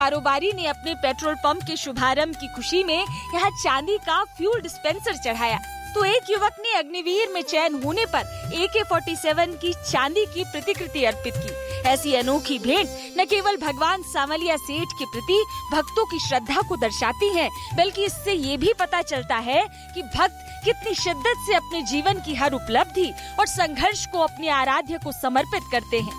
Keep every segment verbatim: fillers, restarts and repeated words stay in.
कारोबारी ने अपने पेट्रोल पंप के शुभारंभ की खुशी में यहाँ चांदी का फ्यूल डिस्पेंसर चढ़ाया, तो एक युवक ने अग्निवीर में चयन होने पर ए के सैंतालीस की चांदी की प्रतिकृति अर्पित की। ऐसी अनोखी भेंट न केवल भगवान सांवलिया सेठ के प्रति भक्तों की श्रद्धा को दर्शाती है, बल्कि इससे ये भी पता चलता है कि भक्त कितनी शिद्दत से अपने जीवन की हर उपलब्धि और संघर्ष को अपने आराध्य को समर्पित करते हैं।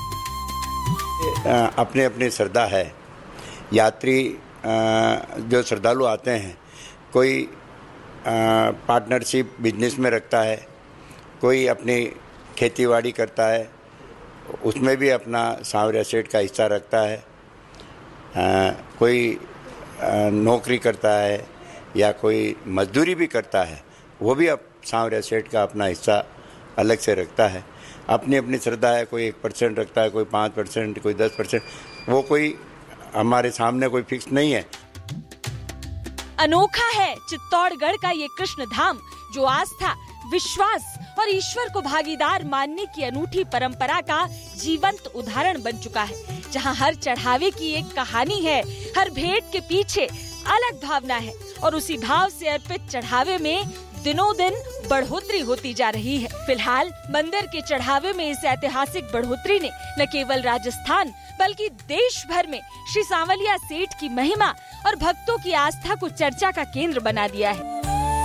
अपने अपने श्रद्धा है। यात्री जो श्रद्धालु आते हैं, कोई पार्टनरशिप बिजनेस में रखता है, कोई अपनी खेतीबाड़ी करता है, उसमें भी अपना सांवरिया सेठ का हिस्सा रखता है, आ, कोई आ, नौकरी करता है या कोई मजदूरी भी करता है, वो भी अब सांवरिया सेठ का अपना हिस्सा अलग से रखता है। अपनी अपनी श्रद्धा है, कोई एक परसेंट रखता है, कोई पाँच परसेंट, कोई दस परसेंट, वो कोई हमारे सामने कोई फिक्स नहीं है। अनोखा है चित्तौड़गढ़ का ये कृष्ण धाम, जो आस्था, विश्वास और ईश्वर को भागीदार मानने की अनूठी परंपरा का जीवंत उदाहरण बन चुका है, जहां हर चढ़ावे की एक कहानी है, हर भेंट के पीछे अलग भावना है और उसी भाव से अर्पित चढ़ावे में दिनों दिन बढ़ोतरी होती जा रही है। फिलहाल मंदिर के चढ़ावे में इस ऐतिहासिक बढ़ोतरी ने न केवल राजस्थान बल्कि देश भर में श्री सांवलिया सेठ की महिमा और भक्तों की आस्था को चर्चा का केंद्र बना दिया है।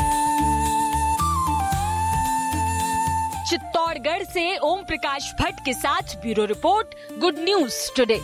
चित्तौड़गढ़ से ओम प्रकाश भट्ट के साथ bureau report, good news today.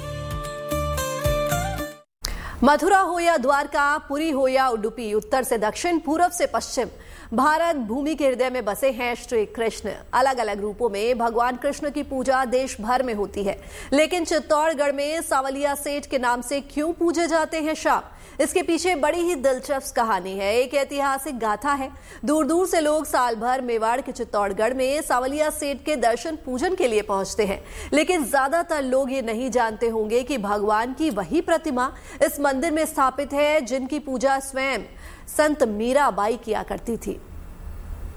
Mathura हो या द्वारका, पुरी हो या उडुपी, उत्तर से दक्षिण, पूरब से पश्चिम, भारत भूमि के हृदय में बसे हैं श्री कृष्ण। अलग अलग रूपों में भगवान कृष्ण की पूजा देश भर में होती है, लेकिन चित्तौड़गढ़ में सांवलिया सेठ के नाम से क्यों पूजे जाते हैं श्राप? इसके पीछे बड़ी ही दिलचस्प कहानी है, एक ऐतिहासिक गाथा है। दूर दूर से लोग साल भर मेवाड़ के चित्तौड़गढ़ में सांवलिया सेठ के दर्शन पूजन के लिए पहुंचते हैं, लेकिन ज्यादातर लोग ये नहीं जानते होंगे कि भगवान की वही प्रतिमा इस मंदिर में स्थापित है जिनकी पूजा स्वयं संत मीराबाई किया करती थी।